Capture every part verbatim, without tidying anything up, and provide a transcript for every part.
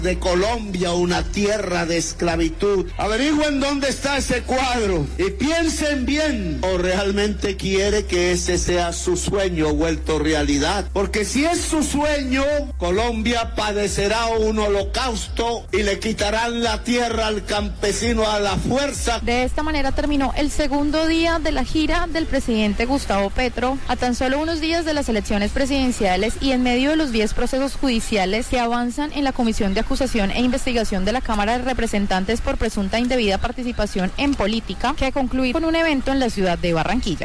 de Colombia, una tierra de esclavitud. Averigüen dónde está ese cuadro y piensen bien, o realmente quiere que ese sea su sueño vuelto realidad, porque si es su sueño, Colombia padecerá un holocausto y le quitarán la tierra al campesino a la fuerza. De esta manera terminó el segundo día de la gira del presidente Gustavo Petro, a tan solo unos días de las elecciones presidenciales y en medio de los diez procesos judiciales que avanzan en la Comisión de Acusación e Investigación de la Cámara de Representantes por presunta indebida participación en política, que concluye con un evento en la ciudad de Barranquilla.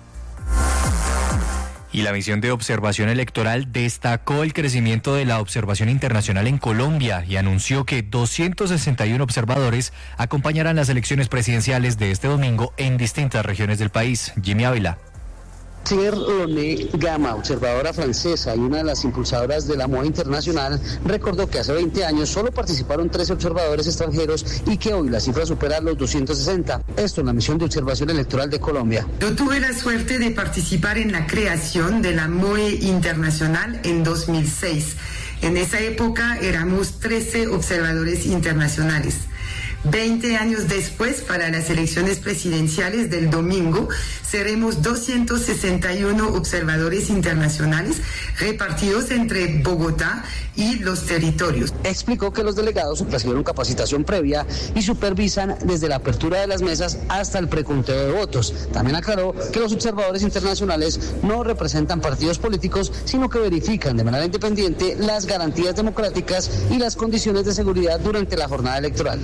Y la misión de observación electoral destacó el crecimiento de la observación internacional en Colombia y anunció que doscientos sesenta y uno observadores acompañarán las elecciones presidenciales de este domingo en distintas regiones del país. Jimmy Ávila. Claire Loné Gama, observadora francesa y una de las impulsadoras de la moda internacional, recordó que hace veinte años solo participaron trece observadores extranjeros y que hoy la cifra supera los doscientos sesenta. Esto en la misión de observación electoral de Colombia. Yo tuve la suerte de participar en la creación de la M O E Internacional en dos mil seis. En esa época éramos trece observadores internacionales. veinte años después, para las elecciones presidenciales del domingo, seremos doscientos sesenta y uno observadores internacionales repartidos entre Bogotá y los territorios. Explicó que los delegados recibieron capacitación previa y supervisan desde la apertura de las mesas hasta el preconteo de votos. También aclaró que los observadores internacionales no representan partidos políticos, sino que verifican de manera independiente las garantías democráticas y las condiciones de seguridad durante la jornada electoral.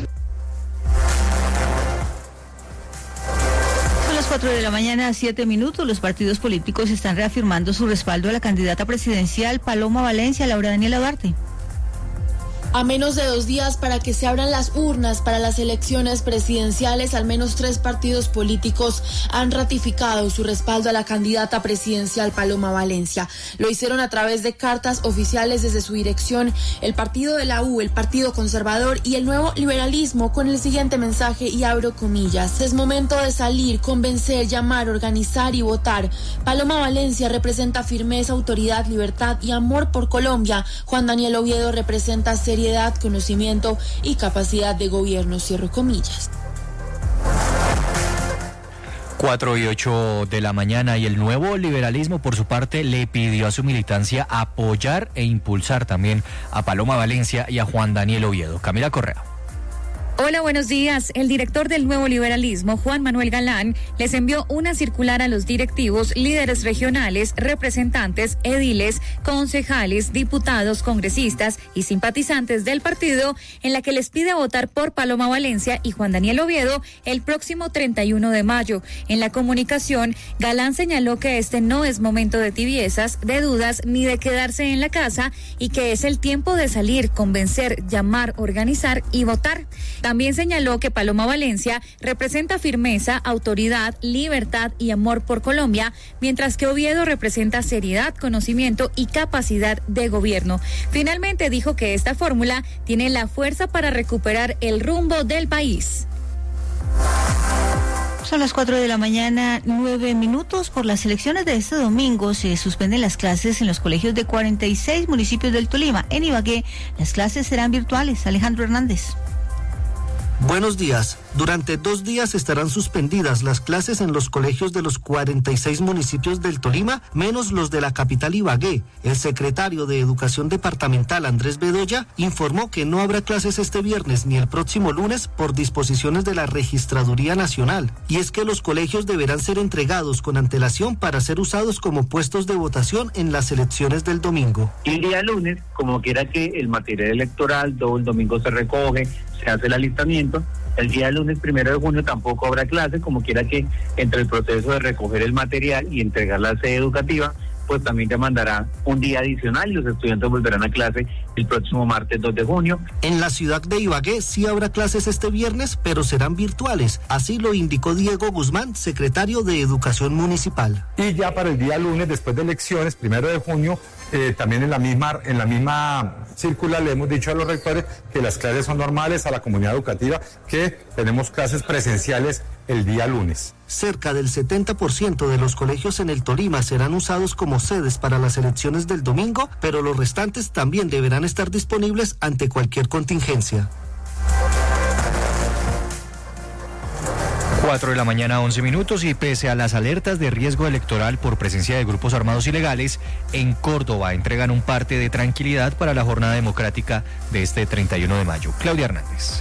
cuatro de la mañana, siete minutos. Los partidos políticos están reafirmando su respaldo a la candidata presidencial Paloma Valencia. Laura Daniela Duarte. A menos de dos días para que se abran las urnas para las elecciones presidenciales, al menos tres partidos políticos han ratificado su respaldo a la candidata presidencial Paloma Valencia. Lo hicieron a través de cartas oficiales desde su dirección, el partido de la U, el Partido Conservador y el Nuevo Liberalismo, con el siguiente mensaje, y abro comillas: es momento de salir, convencer, llamar, organizar y votar. Paloma Valencia representa firmeza, autoridad, libertad y amor por Colombia. Juan Daniel Oviedo representa seriedad, conocimiento y capacidad de gobierno, cierro comillas. Cuatro y ocho de la mañana, y el Nuevo Liberalismo por su parte le pidió a su militancia apoyar e impulsar también a Paloma Valencia y a Juan Daniel Oviedo. Camila Correa. Hola, buenos días. El director del Nuevo Liberalismo, Juan Manuel Galán, les envió una circular a los directivos, líderes regionales, representantes, ediles, concejales, diputados, congresistas y simpatizantes del partido, en la que les pide votar por Paloma Valencia y Juan Daniel Oviedo el próximo treinta y uno de mayo. En la comunicación, Galán señaló que este no es momento de tibiezas, de dudas ni de quedarse en la casa, y que es el tiempo de salir, convencer, llamar, organizar y votar. También señaló que Paloma Valencia representa firmeza, autoridad, libertad y amor por Colombia, mientras que Oviedo representa seriedad, conocimiento y capacidad de gobierno. Finalmente dijo que esta fórmula tiene la fuerza para recuperar el rumbo del país. Son las cuatro de la mañana, nueve minutos. Por las elecciones de este domingo se suspenden las clases en los colegios de cuarenta y seis municipios del Tolima. En Ibagué, las clases serán virtuales. Alejandro Hernández. Buenos días. Durante dos días estarán suspendidas las clases en los colegios de los cuarenta y seis municipios del Tolima, menos los de la capital Ibagué. El secretario de Educación Departamental, Andrés Bedoya, informó que no habrá clases este viernes ni el próximo lunes por disposiciones de la Registraduría Nacional. Y es que los colegios deberán ser entregados con antelación para ser usados como puestos de votación en las elecciones del domingo. El día lunes, como quiera que el material electoral, todo el domingo se recoge, se hace el alistamiento. El día lunes primero de junio tampoco habrá clase, como quiera que entre el proceso de recoger el material y entregar la sede educativa, pues también te mandará un día adicional y los estudiantes volverán a clase el próximo martes dos de junio. En la ciudad de Ibagué sí habrá clases este viernes, pero serán virtuales. Así lo indicó Diego Guzmán, secretario de Educación Municipal. Y ya para el día lunes, después de elecciones, primero de junio, eh, también en la misma en la misma circular le hemos dicho a los rectores que las clases son normales, a la comunidad educativa, que tenemos clases presenciales el día lunes. Cerca del setenta por ciento de los colegios en el Tolima serán usados como sedes para las elecciones del domingo, pero los restantes también deberán estar disponibles ante cualquier contingencia. cuatro de la mañana, once minutos, y pese a las alertas de riesgo electoral por presencia de grupos armados ilegales, en Córdoba entregan un parte de tranquilidad para la jornada democrática de este treinta y uno de mayo. Claudia Hernández.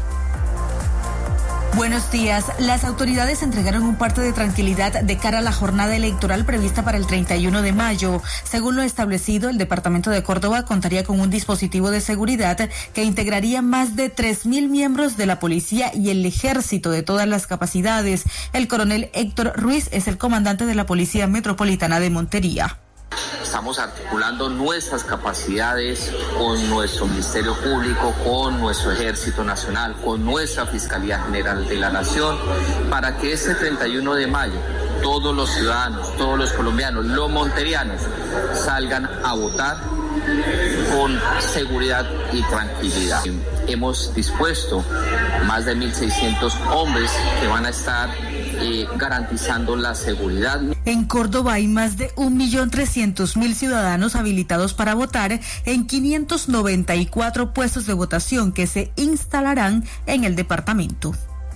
Buenos días. Las autoridades entregaron un parte de tranquilidad de cara a la jornada electoral prevista para el treinta y uno de mayo. Según lo establecido, el departamento de Córdoba contaría con un dispositivo de seguridad que integraría más de tres mil miembros de la policía y el ejército de todas las capacidades. El coronel Héctor Ruiz es el comandante de la Policía Metropolitana de Montería. Estamos articulando nuestras capacidades con nuestro Ministerio Público, con nuestro Ejército Nacional, con nuestra Fiscalía General de la Nación, para que este treinta y uno de mayo todos los ciudadanos, todos los colombianos, los monterianos, salgan a votar con seguridad y tranquilidad. Hemos dispuesto más de mil seiscientos hombres que van a estar eh, garantizando la seguridad. En Córdoba hay más de un millón trescientos mil ciudadanos habilitados para votar en quinientos noventa y cuatro puestos de votación que se instalarán en el departamento.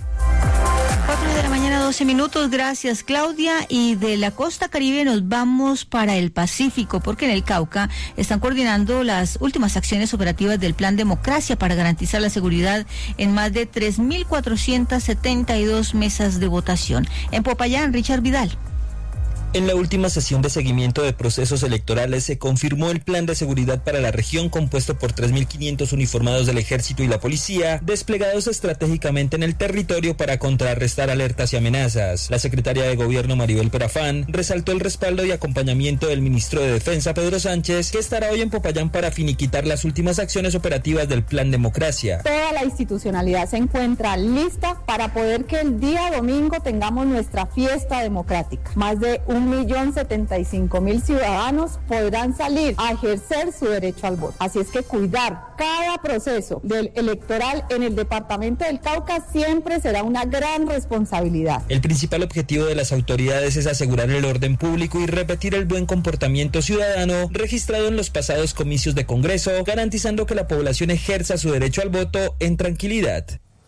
cuatro de la mañana, doce minutos. Gracias, Claudia. Y de la costa caribe nos vamos para el Pacífico, porque en el Cauca están coordinando las últimas acciones operativas del Plan Democracia para garantizar la seguridad en más de tres mil cuatrocientas setenta y dos mesas de votación. En Popayán, Richard Vidal. En la última sesión de seguimiento de procesos electorales se confirmó el plan de seguridad para la región compuesto por tres mil quinientos uniformados del ejército y la policía, desplegados estratégicamente en el territorio para contrarrestar alertas y amenazas. La secretaria de Gobierno Maribel Perafán resaltó el respaldo y acompañamiento del ministro de Defensa Pedro Sánchez, que estará hoy en Popayán para finiquitar las últimas acciones operativas del Plan Democracia. Toda la institucionalidad se encuentra lista para poder que el día domingo tengamos nuestra fiesta democrática. Más de un un millón setenta y cinco mil ciudadanos podrán salir a ejercer su derecho al voto. Así es que cuidar cada proceso del electoral en el departamento del Cauca siempre será una gran responsabilidad. El principal objetivo de las autoridades es asegurar el orden público y repetir el buen comportamiento ciudadano registrado en los pasados comicios de Congreso, garantizando que la población ejerza su derecho al voto en tranquilidad.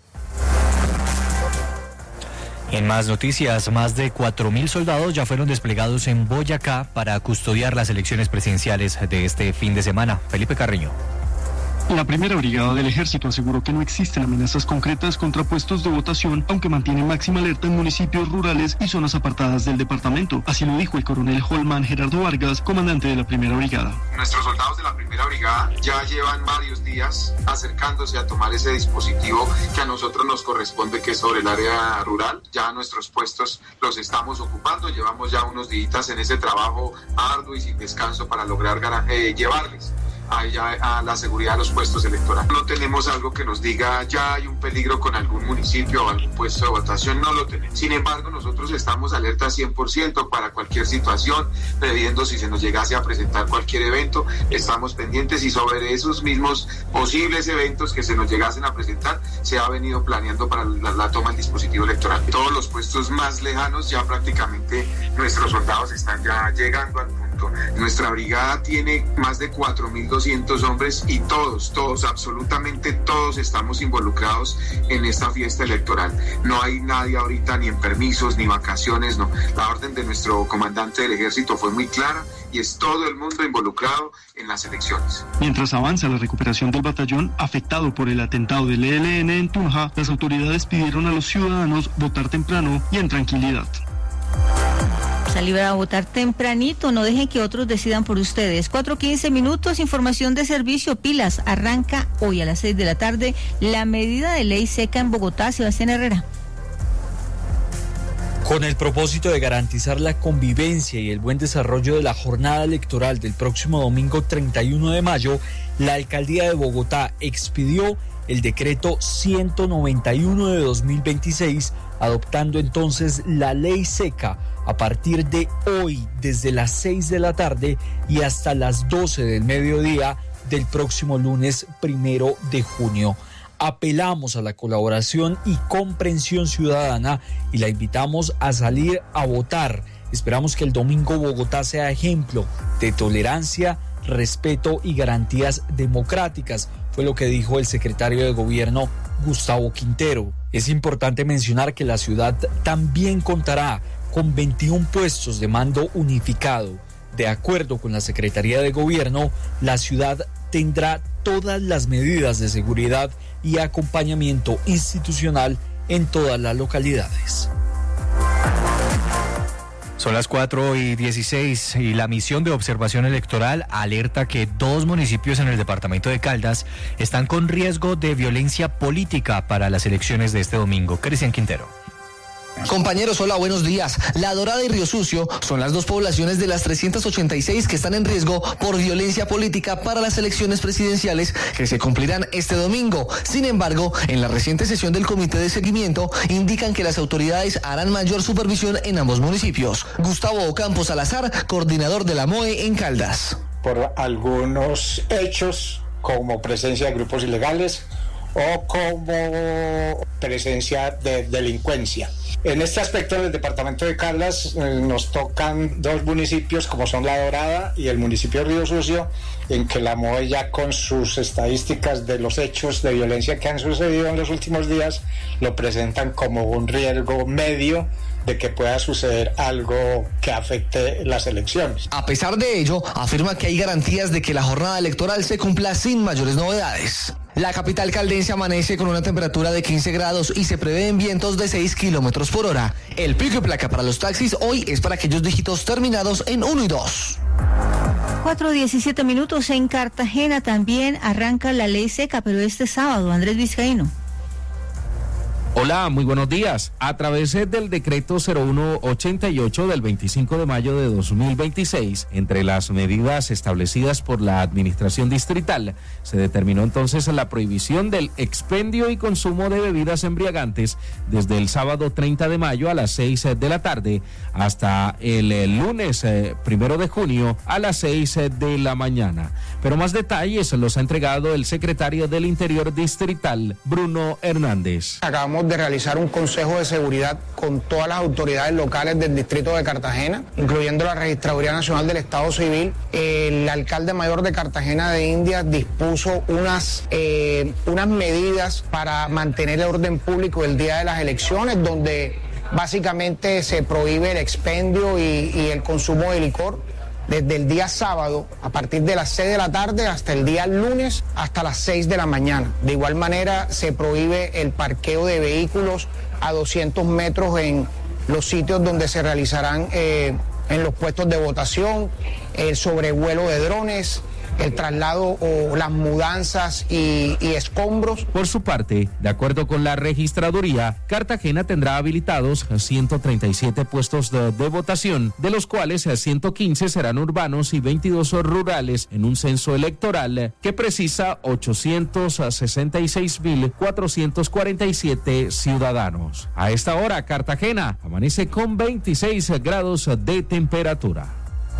En más noticias, más de cuatro mil soldados ya fueron desplegados en Boyacá para custodiar las elecciones presidenciales de este fin de semana. Felipe Carreño. La primera brigada del ejército aseguró que no existen amenazas concretas contra puestos de votación, aunque mantiene máxima alerta en municipios rurales y zonas apartadas del departamento. Así lo dijo el coronel Holman Gerardo Vargas, comandante de la primera brigada. Nuestros soldados de la primera brigada ya llevan varios días acercándose a tomar ese dispositivo que a nosotros nos corresponde, que es sobre el área rural. Ya nuestros puestos los estamos ocupando, llevamos ya unos días en ese trabajo arduo y sin descanso para lograr eh, llevarles a, a la seguridad de los puestos electorales. No tenemos algo que nos diga ya hay un peligro con algún municipio o algún puesto de votación, no lo tenemos. Sin embargo, nosotros estamos alerta cien por ciento para cualquier situación, previendo si se nos llegase a presentar cualquier evento, estamos pendientes, y sobre esos mismos posibles eventos que se nos llegasen a presentar, se ha venido planeando para la, la toma del dispositivo electoral. Todos los puestos más lejanos ya prácticamente nuestros soldados están ya llegando al punto. Nuestra brigada tiene más de cuatro mil doscientos hombres y todos, todos, absolutamente todos estamos involucrados en esta fiesta electoral. No hay nadie ahorita ni en permisos ni vacaciones, no. La orden de nuestro comandante del ejército fue muy clara y es todo el mundo involucrado en las elecciones. Mientras avanza la recuperación del batallón afectado por el atentado del E L N en Tunja, las autoridades pidieron a los ciudadanos votar temprano y en tranquilidad. Salir a votar tempranito, no dejen que otros decidan por ustedes. cuatro quince minutos, información de servicio, pilas. Arranca hoy a las seis de la tarde la medida de ley seca en Bogotá. Sebastián Herrera. Con el propósito de garantizar la convivencia y el buen desarrollo de la jornada electoral del próximo domingo treinta y uno de mayo, la Alcaldía de Bogotá expidió el decreto ciento noventa y uno de dos mil veintiséis, adoptando entonces la ley seca a partir de hoy, desde las seis de la tarde y hasta las doce del mediodía del próximo lunes primero de junio. Apelamos a la colaboración y comprensión ciudadana y la invitamos a salir a votar. Esperamos que el domingo Bogotá sea ejemplo de tolerancia, respeto y garantías democráticas, fue lo que dijo el secretario de Gobierno Gustavo Quintero. Es importante mencionar que la ciudad también contará con veintiún puestos de mando unificado. De acuerdo con la Secretaría de Gobierno, la ciudad tendrá todas las medidas de seguridad y acompañamiento institucional en todas las localidades. Son las cuatro y dieciséis y la misión de observación electoral alerta que dos municipios en el departamento de Caldas están con riesgo de violencia política para las elecciones de este domingo. Cristian Quintero. Compañeros, hola, buenos días. La Dorada y Río Sucio son las dos poblaciones de las trescientas ochenta y seis que están en riesgo por violencia política para las elecciones presidenciales que se cumplirán este domingo. Sin embargo, en la reciente sesión del Comité de Seguimiento indican que las autoridades harán mayor supervisión en ambos municipios. Gustavo Ocampo Salazar, coordinador de la M O E en Caldas. Por algunos hechos como presencia de grupos ilegales o como presencia de delincuencia. En este aspecto, en el departamento de Caldas eh, nos tocan dos municipios como son La Dorada y el municipio de Río Sucio, en que la M O E ya con sus estadísticas de los hechos de violencia que han sucedido en los últimos días lo presentan como un riesgo medio de que pueda suceder algo que afecte las elecciones. A pesar de ello, afirma que hay garantías de que la jornada electoral se cumpla sin mayores novedades. La capital caldense amanece con una temperatura de quince grados y se prevén vientos de seis kilómetros por hora. El pico y placa para los taxis hoy es para aquellos dígitos terminados en uno y dos. cuatro diecisiete minutos en Cartagena también arranca la ley seca, pero este sábado, Andrés Vizcaíno. Hola, muy buenos días. A través del decreto cero uno ochenta y ocho del veinticinco de mayo de dos mil veintiséis, entre las medidas establecidas por la administración distrital, se determinó entonces la prohibición del expendio y consumo de bebidas embriagantes desde el sábado treinta de mayo a las seis de la tarde hasta el lunes primero de junio a las seis de la mañana. Pero más detalles los ha entregado el secretario del Interior distrital, Bruno Hernández. Acabamos de realizar un consejo de seguridad con todas las autoridades locales del distrito de Cartagena, incluyendo la Registraduría Nacional del Estado Civil. El alcalde mayor de Cartagena de Indias dispuso unas, eh, unas medidas para mantener el orden público el día de las elecciones, donde básicamente se prohíbe el expendio y, y el consumo de licor desde el día sábado a partir de las seis de la tarde hasta el día lunes hasta las seis de la mañana. De igual manera se prohíbe el parqueo de vehículos a doscientos metros en los sitios donde se realizarán eh, en los puestos de votación, el sobrevuelo de drones, el traslado o las mudanzas y, y escombros. Por su parte, de acuerdo con la registraduría, Cartagena tendrá habilitados ciento treinta y siete puestos de, de votación, de los cuales ciento quince serán urbanos y veintidós rurales en un censo electoral que precisa ochocientos sesenta y seis mil cuatrocientos cuarenta y siete ciudadanos. A esta hora, Cartagena amanece con veintiséis grados de temperatura.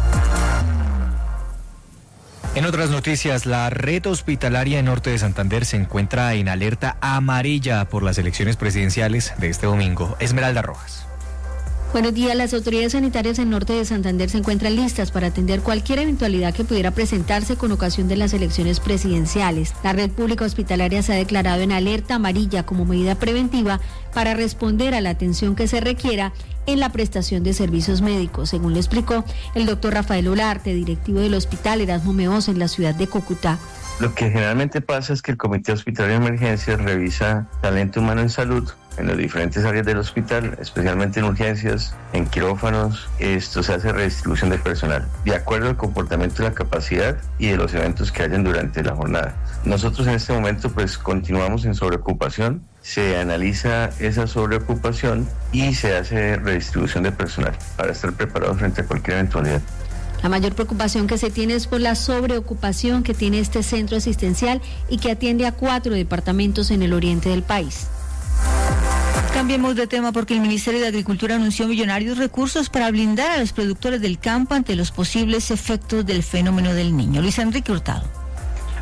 En otras noticias, la red hospitalaria en Norte de Santander se encuentra en alerta amarilla por las elecciones presidenciales de este domingo. Esmeralda Rojas. Buenos días. Las autoridades sanitarias en Norte de Santander se encuentran listas para atender cualquier eventualidad que pudiera presentarse con ocasión de las elecciones presidenciales. La red pública hospitalaria se ha declarado en alerta amarilla como medida preventiva para responder a la atención que se requiera en la prestación de servicios médicos, según lo explicó el doctor Rafael Olarte, directivo del Hospital Erasmo Meoz en la ciudad de Cúcuta. Lo que generalmente pasa es que el Comité Hospitalario de Emergencias revisa talento humano en salud en las diferentes áreas del hospital, especialmente en urgencias, en quirófanos. Esto se hace redistribución de personal, de acuerdo al comportamiento de la capacidad y de los eventos que hayan durante la jornada. Nosotros en este momento pues continuamos en sobreocupación, se analiza esa sobreocupación y se hace redistribución de personal para estar preparados frente a cualquier eventualidad. La mayor preocupación que se tiene es por la sobreocupación que tiene este centro asistencial y que atiende a cuatro departamentos en el oriente del país. Cambiemos de tema porque el Ministerio de Agricultura anunció millonarios recursos para blindar a los productores del campo ante los posibles efectos del fenómeno del Niño. Luis Enrique Hurtado.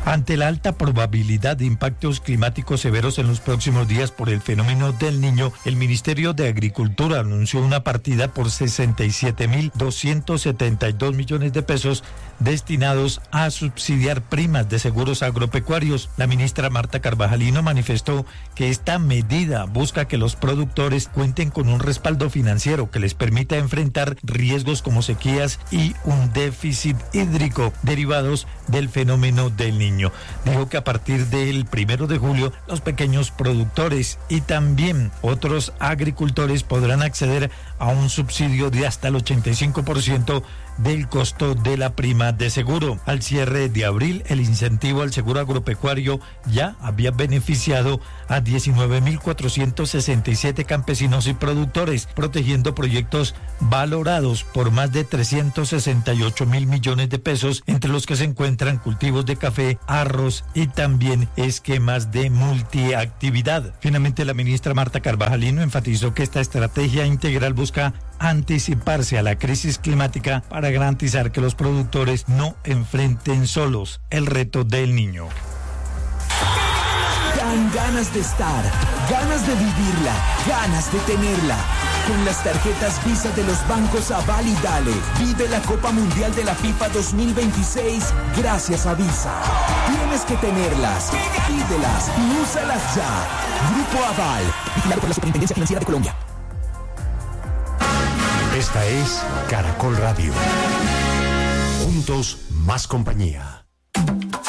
Ante la alta probabilidad de impactos climáticos severos en los próximos días por el fenómeno del Niño, el Ministerio de Agricultura anunció una partida por sesenta y siete mil doscientos setenta y dos millones de pesos destinados a subsidiar primas de seguros agropecuarios. La ministra Marta Carvajalino manifestó que esta medida busca que los productores cuenten con un respaldo financiero que les permita enfrentar riesgos como sequías y un déficit hídrico derivados del fenómeno del Niño. Dijo que a partir del primero de julio los pequeños productores y también otros agricultores podrán acceder a un subsidio de hasta el ochenta y cinco por ciento del costo de la prima de seguro. Al cierre de abril, el incentivo al seguro agropecuario ya había beneficiado a diecinueve mil cuatrocientos sesenta y siete campesinos y productores, protegiendo proyectos valorados por más de trescientos sesenta y ocho mil millones de pesos, entre los que se encuentran cultivos de café, arroz y también esquemas de multiactividad. Finalmente, la ministra Marta Carvajalino enfatizó que esta estrategia integral busca anticiparse a la crisis climática para garantizar que los productores no enfrenten solos el reto del Niño. Dan ganas de estar, ganas de vivirla, ganas de tenerla. Con las tarjetas Visa de los bancos Aval y Dale, vive la Copa Mundial de la FIFA dos mil veintiséis gracias a Visa. Tienes que tenerlas, pídelas y úsalas ya. Grupo Aval, vigilado por la Superintendencia Financiera de Colombia. Esta es Caracol Radio. Juntos, más compañía.